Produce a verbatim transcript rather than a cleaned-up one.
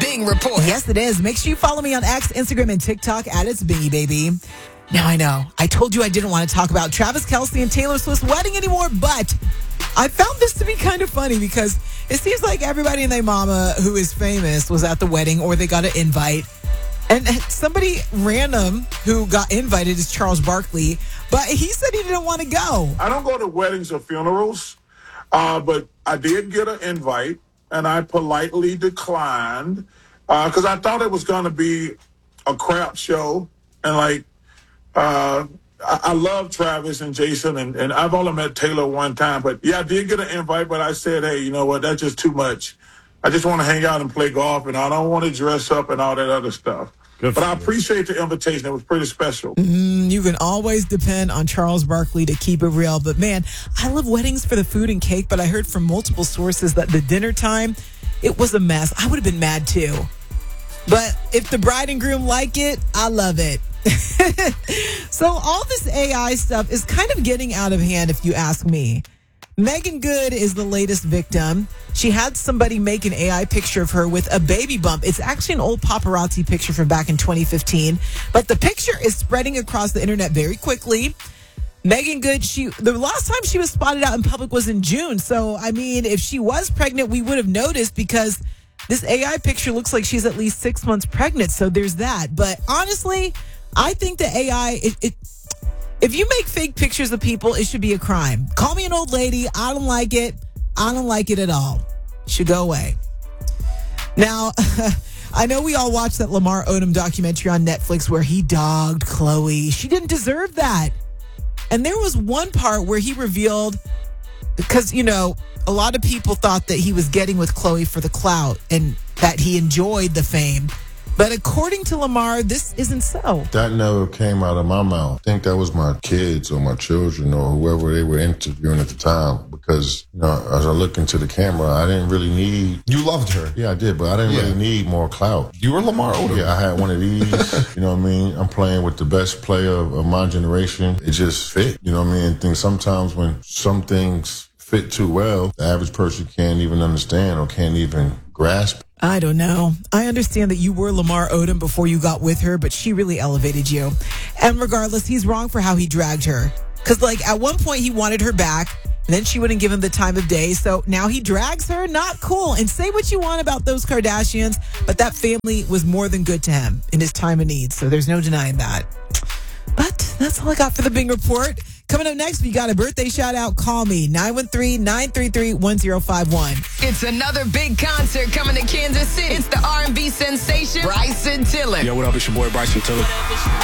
Bing Report. Yes, it is. Make sure you follow me on X, Instagram, and TikTok at It's Bingy Baby. Now, I know, I told you I didn't want to talk about Travis Kelce and Taylor Swift's wedding anymore, but I found this to be kind of funny because it seems like everybody and their mama who is famous was at the wedding or they got an invite. And somebody random who got invited is Charles Barkley, but he said he didn't want to go. I don't go to weddings or funerals, uh, but I did get an invite, and I politely declined because uh, I thought it was going to be a crap show. And, like, uh, I-, I love Travis and Jason, and-, and I've only met Taylor one time. But, yeah, I did get an invite, but I said, hey, you know what, that's just too much. I just want to hang out and play golf, and I don't want to dress up and all that other stuff. But I appreciate the invitation. It was pretty special. Mm, you can always depend on Charles Barkley to keep it real. But, man, I love weddings for the food and cake, but I heard from multiple sources that the dinner time, it was a mess. I would have been mad, too. But if the bride and groom like it, I love it. So all this A I stuff is kind of getting out of hand, if you ask me. Megan Good is the latest victim. She had somebody make an A I picture of her with a baby bump. It's actually an old paparazzi picture from back in twenty fifteen, but the picture is spreading across the internet very quickly. Megan Good, she the last time she was spotted out in public was in June. So, I mean, if she was pregnant, we would have noticed because this A I picture looks like she's at least six months pregnant. So there's that. But honestly, I think the A I, it, it if you make fake pictures of people, it should be a crime. Call me an old lady. I don't like it. I don't like it at all. Should go away. Now, I know we all watched that Lamar Odom documentary on Netflix where he dogged Khloe. She didn't deserve that. And there was one part where he revealed, because, you know, a lot of people thought that he was getting with Khloe for the clout and that he enjoyed the fame. But according to Lamar, this isn't so. That never came out of my mouth. I think that was my kids or my children or whoever they were interviewing at the time. Because, you know, as I look into the camera, I didn't really need... You loved her. Yeah, I did, but I didn't yeah. really need more clout. You were Lamar Odom. Yeah, I had one of these. You know what I mean? I'm playing with the best player of, of my generation. It just fit. You know what I mean? I think sometimes when some things fit too well, the average person can't even understand or can't even grasp. I don't know. I understand that you were Lamar Odom before you got with her, but she really elevated you. And regardless, he's wrong for how he dragged her. Because, like, at one point he wanted her back, and then she wouldn't give him the time of day. So now he drags her. Not cool. And say what you want about those Kardashians, but that family was more than good to him in his time of need. So there's no denying that. But that's all I got for the Bing Report. Coming up next, we got a birthday shout out. Call me, nine one three, nine three three, one zero five one. It's another big concert coming to Kansas City. It's the R and B sensation, Bryson Tiller. Yo, what up? It's your boy, Bryson Tiller.